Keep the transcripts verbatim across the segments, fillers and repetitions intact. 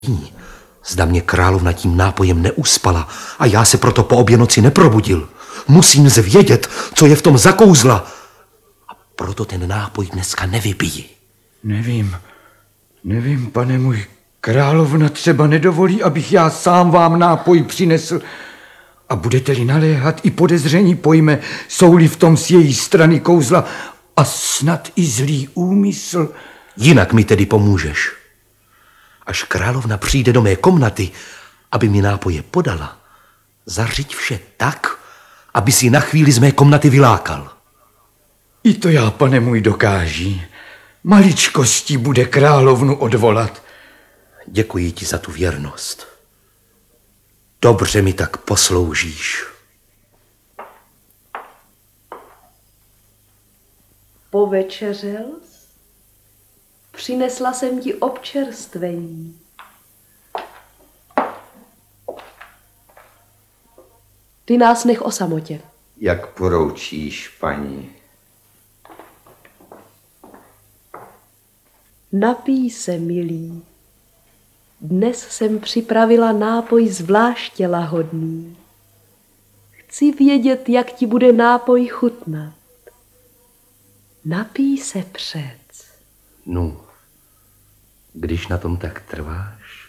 Zda mě královna tím nápojem neuspala a já se proto po obě noci neprobudil. Musím zvědět, co je v tom za kouzla. A proto ten nápoj dneska nevypiji. Nevím, nevím, pane můj. Královna třeba nedovolí, abych já sám vám nápoj přinesl. A budete-li naléhat, i podezření pojme, jsou-li v tom z její strany kouzla a snad i zlý úmysl. Jinak mi tedy pomůžeš. Až královna přijde do mé komnaty, aby mi nápoje podala, zařiď vše tak, aby si na chvíli z mé komnaty vylákal. I to já, pane můj, dokáží. Maličkostí bude královnu odvolat. Děkuji ti za tu věrnost. Dobře mi tak posloužíš. Povečeřel jsi? Přinesla jsem ti občerstvení. Ty nás nech o samotě. Jak poroučíš, paní. Napij se, milý. Dnes jsem připravila nápoj zvláště lahodný. Chci vědět, jak ti bude nápoj chutnat. Napij se přec. No, když na tom tak trváš,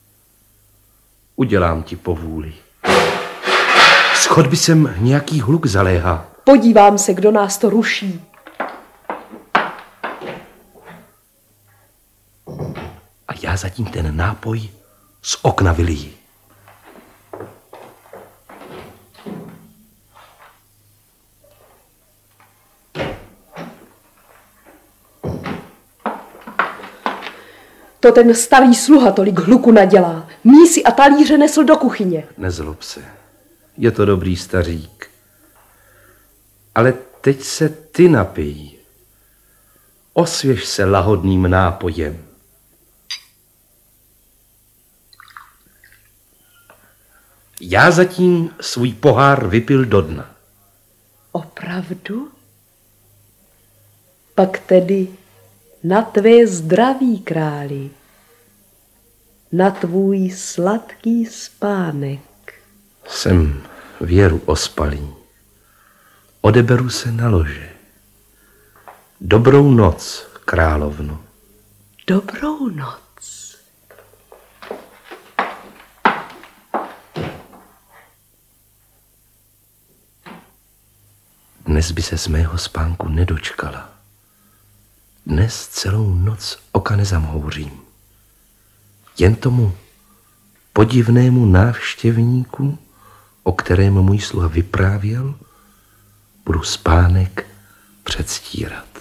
udělám ti povůli. Z chodby sem nějaký hluk zaléhá. Podívám se, kdo nás to ruší. A já zatím ten nápoj z okna vyliji. To ten starý sluha tolik hluku nadělá. Mísy a talíře nesl do kuchyně. Nezlob se. Je to dobrý stařík. Ale teď se ty napij. Osvěž se lahodným nápojem. Já zatím svůj pohár vypil do dna. Opravdu? Pak tedy na tvé zdraví, králi, na tvůj sladký spánek. Jsem věru ospalý. Odeberu se na lože. Dobrou noc, královno. Dobrou noc. Dnes by se z mého spánku nedočkala. Dnes celou noc oka nezamhouřím. Jen tomu podivnému návštěvníku, o kterém můj sluha vyprávěl, budu spánek předstírat.